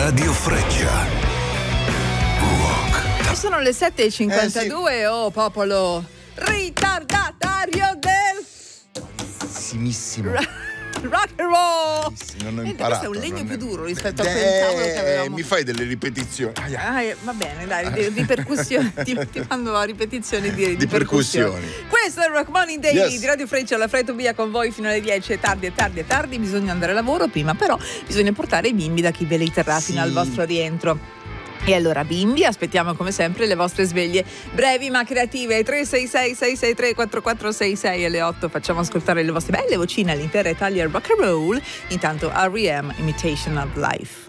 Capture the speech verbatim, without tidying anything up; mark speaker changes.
Speaker 1: Radio Freccia. Rock.
Speaker 2: Sono le sette e cinquantadue, eh sì. Oh popolo ritardatario del
Speaker 3: Simissimo.
Speaker 2: Rock and roll.
Speaker 3: Non ho
Speaker 2: eh,
Speaker 3: imparato.
Speaker 2: Questo è un legno
Speaker 3: non
Speaker 2: più
Speaker 3: è...
Speaker 2: duro rispetto
Speaker 3: eh,
Speaker 2: a quel tavolo che avevamo.
Speaker 3: Mi fai delle ripetizioni.
Speaker 2: Ah, eh, va bene, dai, di, di percussioni. ti, ti mando a ripetizioni di, di,
Speaker 3: di percussioni.
Speaker 2: percussioni. Questo è il Rock Morning Daily
Speaker 3: Yes.
Speaker 2: di Radio Freccia, la Fred Tobia con voi fino alle dieci. È tardi, è tardi, è tardi. Bisogna andare a lavoro prima, però bisogna portare i bimbi da chi ve li terrà
Speaker 3: Sì.
Speaker 2: fino al vostro rientro. E allora bimbi, aspettiamo come sempre le vostre sveglie brevi ma creative. Tre sei sei sei sei tre quattro quattro sei sei alle otto facciamo ascoltare le vostre belle vocine all'intera Italia rock and roll. Intanto R E M Imitation of Life.